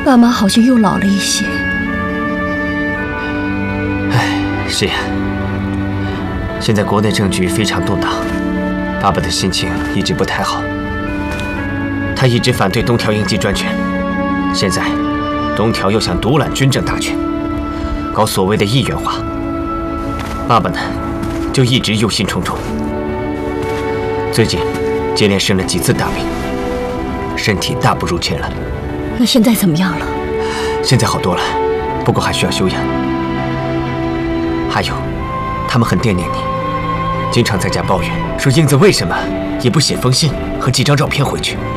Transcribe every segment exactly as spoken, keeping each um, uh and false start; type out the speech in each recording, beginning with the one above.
爸妈好像又老了一些。 哎，是呀。现在国内政局非常动荡，爸爸的心情一直不太好。他一直反对东条英机专权，现在东条又想独揽军政大权，搞所谓的一元化。爸爸呢，就一直忧心忡忡。最近接连生了几次大病，身体大不如前了。 那现在怎么样了？ 现在好多了，不过还需要休养。还有，他们很惦念你，经常在家抱怨说英子为什么也不写封信和寄张照片回去。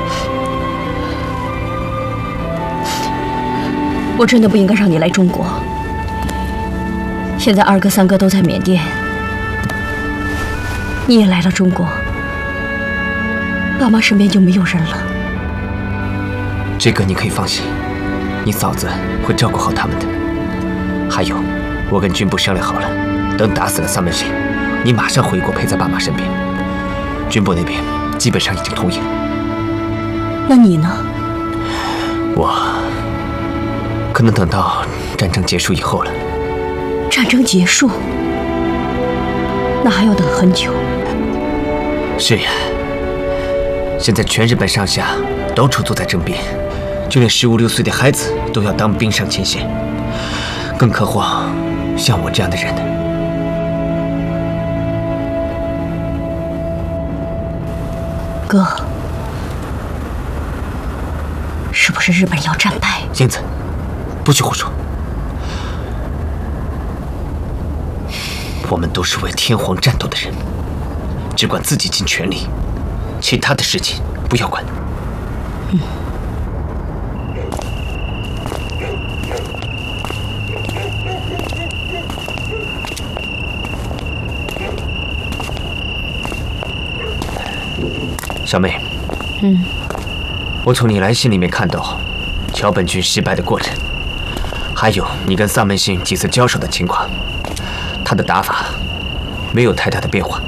我真的不应该让你来中国。现在二哥三哥都在缅甸，你也来了中国，爸妈身边就没有人了。 这个你可以放心，你嫂子会照顾好他们的。还有，我跟军部商量好了，等打死了萨门信，你马上回国陪在爸妈身边。军部那边基本上已经同意了。 那你呢？ 我可能等到战争结束以后了。 战争结束？那还要等很久。 是呀，现在全日本上下到处都在征兵，就连十五六岁的孩子都要当兵上前线，更何况像我这样的人呢？ 哥，是不是日本要战败？ 英子，不许胡说。我们都是为天皇战斗的人，只管自己尽全力，其他的事情不要管。 嗯。 小妹， 嗯， 我从你来信里面看到桥本君失败的过程，还有你跟萨门信几次交手的情况，他的打法没有太大的变化。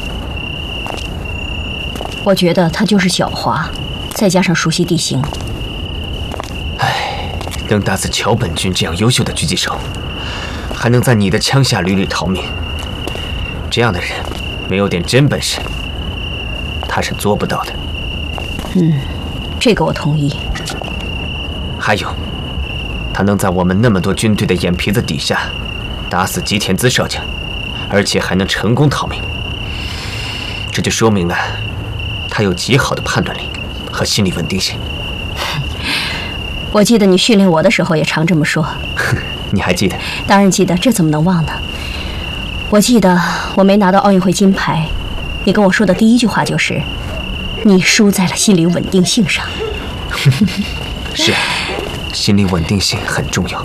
我觉得他就是狡猾，再加上熟悉地形。 唉，能打死桥本君这样优秀的狙击手，还能在你的枪下屡屡逃命，这样的人没有点真本事，他是做不到的。 嗯，这个我同意。 还有，他能在我们那么多军队的眼皮子底下打死吉田资少将，而且还能成功逃命，这就说明了他有极好的判断力和心理稳定性。 我记得你训练我的时候也常这么说。 你还记得？ 当然记得，这怎么能忘呢？我记得我没拿到奥运会金牌，你跟我说的第一句话就是你输在了心理稳定性上。 是，心理稳定性很重要。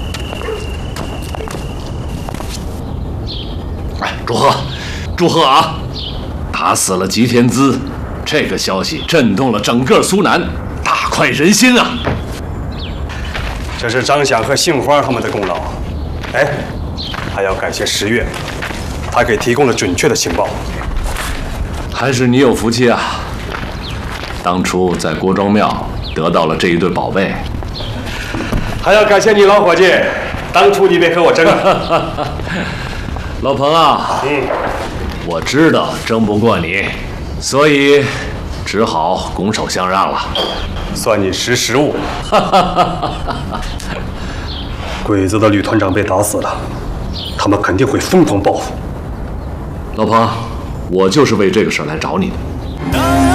哎，祝贺，祝贺啊！打死了吉田资，这个消息震动了整个苏南，大快人心啊！ 这是张响和杏花他们的功劳。哎，还要感谢十月，他给提供了准确的情报。 还是你有福气啊！当初在郭庄庙得到了这一对宝贝。 还要感谢你老伙计，当初你别和我争。 老彭啊，嗯，我知道争不过你，所以只好拱手相让了。 算你识时务。鬼子的吕团长被打死了，他们肯定会疯狂报复。 老彭，我就是为这个事儿来找你的。